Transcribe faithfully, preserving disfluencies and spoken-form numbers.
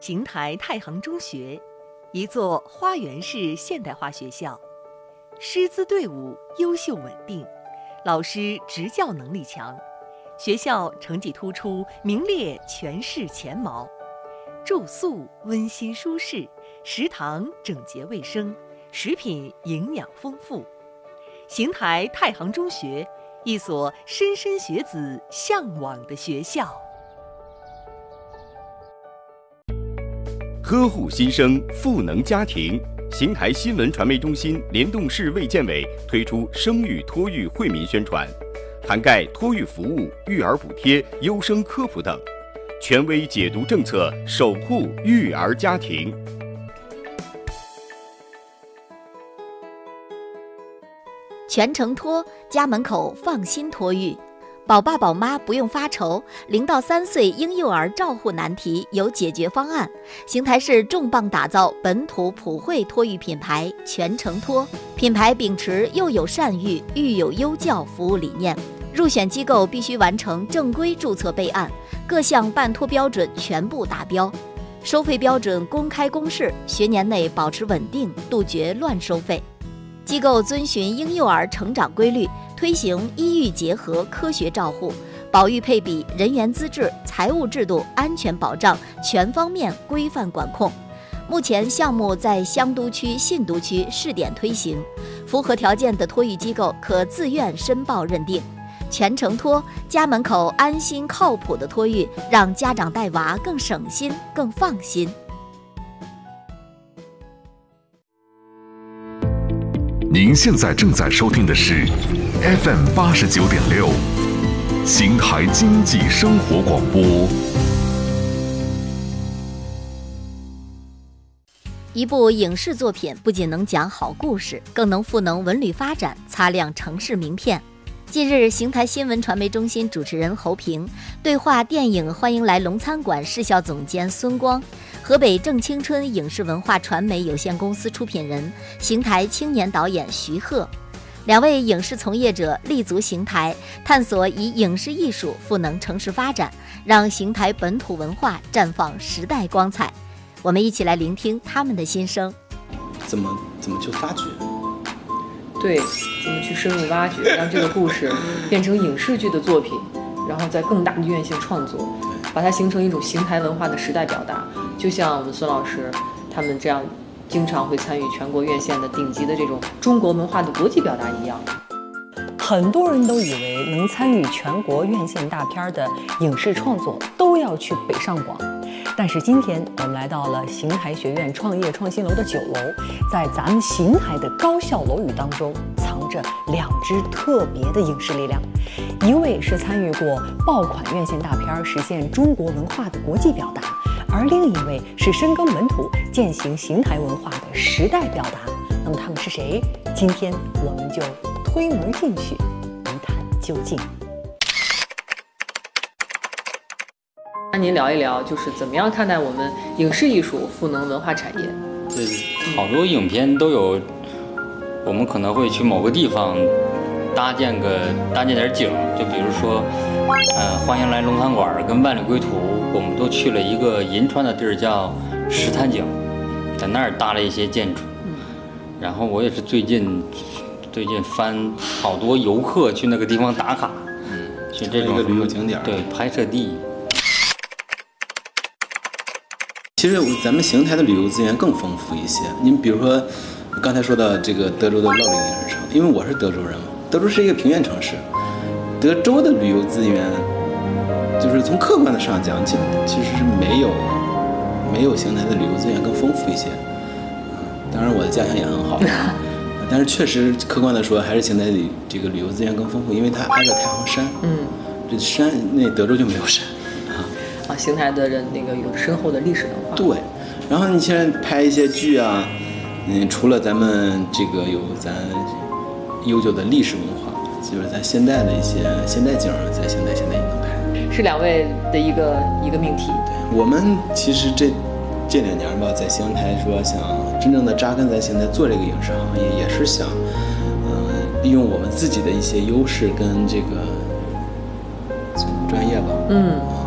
邢台太行中学，一座花园式现代化学校，师资队伍优秀稳定，老师执教能力强，学校成绩突出，名列全市前茅。住宿温馨舒适，食堂整洁卫生，食品营养丰富。邢台太行中学，一所莘莘学子向往的学校。 呵护新生，赋能家庭。邢台新闻传媒中心联动市卫健委推出生育托育惠民宣传，涵盖托育服务、育儿补贴、优生科普等，权威解读政策，守护育儿家庭。 全程托，家门口放心托育，宝爸宝妈不用发愁，零到三岁婴幼儿照护难题有解决方案。邢台市重磅打造本土普惠托育品牌全程托，品牌秉持幼有善育、育有优教服务理念，入选机构必须完成正规注册备案，各项办托标准全部达标，收费标准公开公示，学年内保持稳定，杜绝乱收费。机构遵循婴幼儿成长规律，推行医育结合科学照护，保育配比、人员资质、财务制度、安全保障全方面规范管控。目前项目在香都区、信都区试点推行，符合条件的托育机构可自愿申报认定。全程托，家门口安心靠谱的托育，让家长带娃更省心、更放心。 您现在正在收听的是 F M 八十九点六，邢台经济生活广播。 一部影视作品不仅能讲好故事，更能赋能文旅发展，擦亮城市名片。近日，邢台新闻传媒中心主持人侯平对话电影《欢迎来龙餐馆》市校总监孙光，河北正青春影视文化传媒有限公司出品人、邢台青年导演徐鹤，两位影视从业者立足邢台，探索以影视艺术赋能城市发展，让邢台本土文化绽放时代光彩。我们一起来聆听他们的心声。 怎么怎么去发掘？ 对，怎么去深入挖掘，让这个故事变成影视剧的作品，然后在更大的院线创作，把它形成一种邢台文化的时代表达。就像我们孙老师他们这样经常会参与全国院线的顶级的这种中国文化的国际表达一样。 很多人都以为能参与全国院线大片的影视创作都要去北上广，但是今天我们来到了邢台学院创业创新楼的九楼，在咱们邢台的高校楼宇当中藏着两支特别的影视力量，一位是参与过爆款院线大片实现中国文化的国际表达，而另一位是深耕本土践行邢台文化的时代表达。那么他们是谁？今天我们就推门进去一探究竟。 那您聊一聊，就是怎么样看待我们影视艺术赋能文化产业？ 对，好多影片都有，我们可能会去某个地方搭建个搭建点景，就比如说，呃，欢迎来龙餐馆跟万里归途，我们都去了一个银川的地儿叫石滩井，在那儿搭了一些建筑。然后我也是最近最近翻好多游客去那个地方打卡， 嗯， 去这种一个旅游景点， 对，拍摄地。 其实咱们邢台的旅游资源更丰富一些。您比如说，刚才说到这个德州的乐陵影视城，因为我是德州人嘛，德州是一个平原城市，德州的旅游资源，就是从客观的上讲，其其实是没有没有邢台的旅游资源更丰富一些。当然，我的家乡也很好，但是确实客观的说，还是邢台里这个旅游资源更丰富，因为它挨着太行山。 嗯， 这山那德州就没有山。 啊，邢台的人那个有深厚的历史文化。 对，然后你现在拍一些剧啊，嗯，除了咱们这个有咱悠久的历史文化，就是咱现代的一些现代景，在邢台现在也能拍。 是两位的一个一个命题。 对，我们其实这这两年吧，在邢台说想真正的扎根在邢台做这个影视行业，也是想，嗯、呃，利用我们自己的一些优势跟这个专业吧， 嗯。